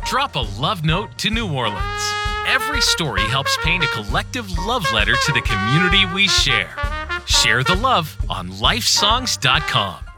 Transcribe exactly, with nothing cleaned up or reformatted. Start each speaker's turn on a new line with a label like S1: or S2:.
S1: Drop a love note to New Orleans. Every story helps paint a collective love letter to the community we share. Share the love on life songs dot com.